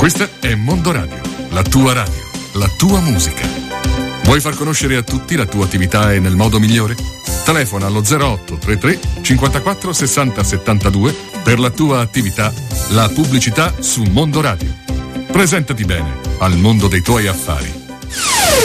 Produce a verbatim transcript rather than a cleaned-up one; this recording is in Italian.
Questa è Mondo Radio, la tua radio, la tua musica. Vuoi far conoscere a tutti la tua attività e nel modo migliore? Telefona allo zero otto trentatré cinquantaquattro sessanta settantadue per la tua attività, la pubblicità su Mondo Radio. Presentati bene al mondo dei tuoi affari.